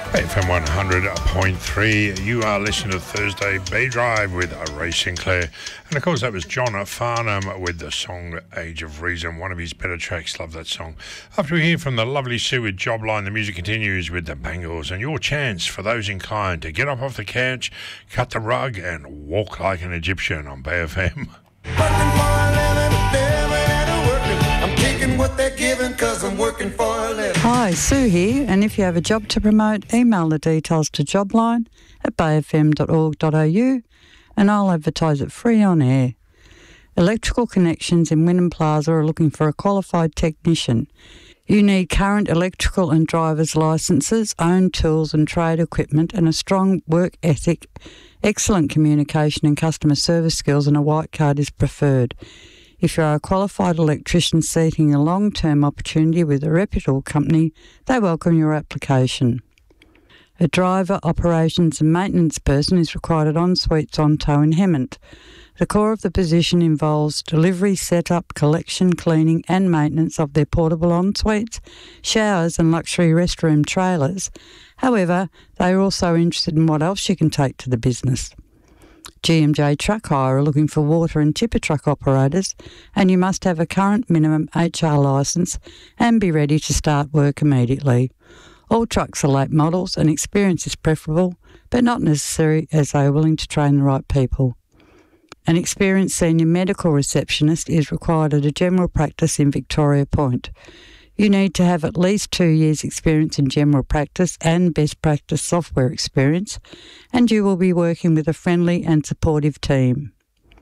FM 100.3, you are listening to Thursday Bay Drive with Ray Sinclair. And of course that was John Farnham with the song Age of Reason, one of his better tracks. Love that song. After we hear from the lovely Sue with Jobline, the music continues with the Bangles and your chance for those inclined to get up off the couch, cut the rug and walk like an Egyptian on Bay FM. I'm taking what they're giving 'cause I'm working for a living. Hi, Sue here, and if you have a job to promote, email the details to jobline@bayfm.org.au and I'll advertise it free on air. Electrical Connections in Wynnum Plaza are looking for a qualified technician. You need current electrical and driver's licences, own tools and trade equipment and a strong work ethic. Excellent communication and customer service skills and a white card is preferred. If you are a qualified electrician seeking a long-term opportunity with a reputable company, they welcome your application. A driver, operations and maintenance person is required at En-Suites On-Tow in Hemmant. The core of the position involves delivery, setup, collection, cleaning and maintenance of their portable en-suites, showers and luxury restroom trailers. However, they are also interested in what else you can take to the business. GMJ Truck Hire are looking for water and tipper truck operators, and you must have a current minimum HR licence and be ready to start work immediately. All trucks are late models and experience is preferable, but not necessary as they are willing to train the right people. An experienced senior medical receptionist is required at a general practice in Victoria Point. You need to have at least 2 years' experience in general practice and best practice software experience, and you will be working with a friendly and supportive team.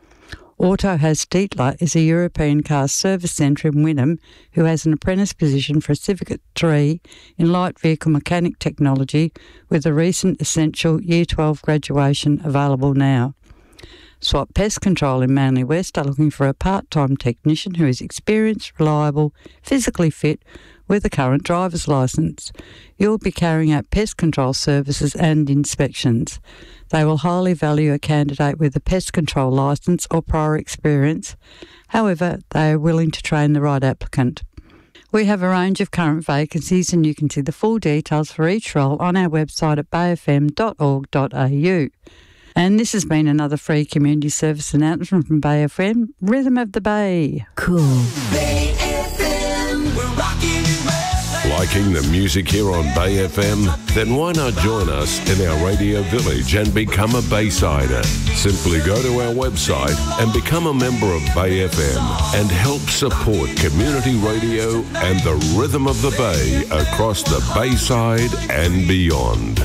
Auto Has Dietler is a European car service centre in Wynnum who has an apprentice position for a Certificate 3 in light vehicle mechanic technology with a recent essential Year 12 graduation available now. Swap Pest Control in Manly West are looking for a part-time technician who is experienced, reliable, physically fit with a current driver's licence. You'll be carrying out pest control services and inspections. They will highly value a candidate with a pest control licence or prior experience. However, they are willing to train the right applicant. We have a range of current vacancies and you can see the full details for each role on our website at bayfm.org.au. And this has been another free community service announcement from Bay FM, Rhythm of the Bay. Cool. Bay FM, we're rocking and rolling. Liking the music here on Bay FM? Then why not join us in our radio village and become a Baysider? Simply go to our website and become a member of Bay FM and help support community radio and the rhythm of the Bay across the Bayside and beyond.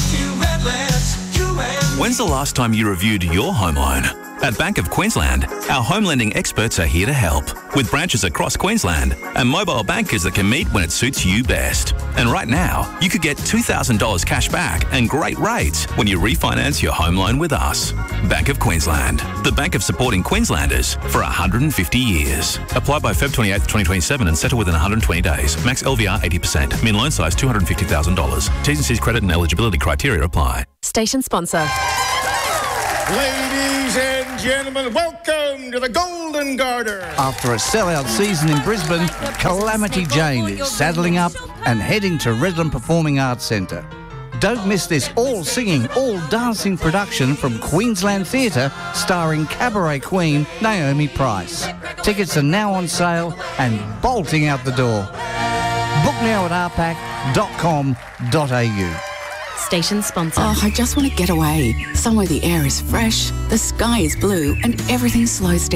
When's the last time you reviewed your home loan? At Bank of Queensland, our home lending experts are here to help, with branches across Queensland and mobile bankers that can meet when it suits you best. And right now, you could get $2,000 cash back and great rates when you refinance your home loan with us. Bank of Queensland, the bank of supporting Queenslanders for 150 years. Apply by Feb 28, 2027 and settle within 120 days. Max LVR 80%. Min loan size $250,000. T's and C's credit and eligibility criteria apply. Station sponsor. Ladies and gentlemen, welcome to the Golden Garter. After a sellout season in Brisbane, Calamity Jane is saddling up and heading to Redland Performing Arts Centre. Don't miss this all-singing, all-dancing production from Queensland Theatre starring cabaret queen Naomi Price. Tickets are now on sale and bolting out the door. Book now at rpac.com.au. Station sponsor. Oh, I just want to get away. Somewhere the air is fresh, the sky is blue, and everything slows down.